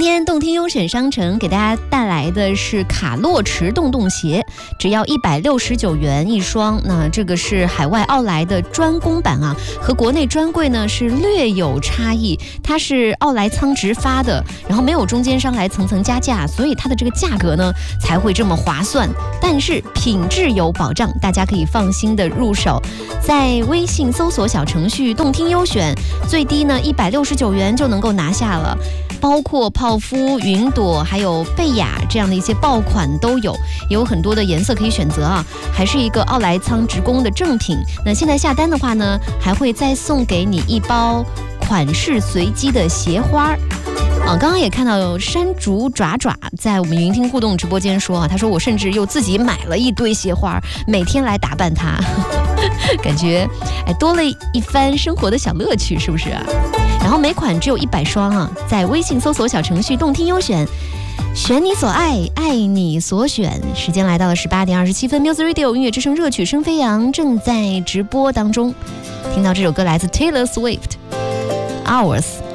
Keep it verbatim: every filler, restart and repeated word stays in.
天动听优选商城给大家带来的是卡洛驰洞洞鞋，只要一百六十九元一双。那这个是海外奥莱的专供版啊，和国内专柜呢是略有差异。它是奥莱仓直发的，然后没有中间商来层层加价，所以它的这个价格呢才会这么划算。但是品质有保障，大家可以放心的入手。在微信搜索小程序动听优选，最低呢一百六十九元就能够拿下了。包括泡芙、云朵还有贝雅这样的一些爆款都有，也有很多的颜色可以选择啊，还是一个奥莱仓直供的正品。那现在下单的话呢，还会再送给你一包款式随机的鞋花啊，刚刚也看到山竹爪爪在我们云听互动直播间说啊，他说我甚至又自己买了一堆鞋花，每天来打扮它，感觉哎多了一番生活的小乐趣，是不是啊？然后每款只有一百双啊，在微信搜索小程序动听优选，选你所爱，爱你所选。时间来到了十八点二十七分 ，Music Radio 音乐之声热曲声飞扬正在直播当中，听到这首歌来自 Taylor Swift，Hours。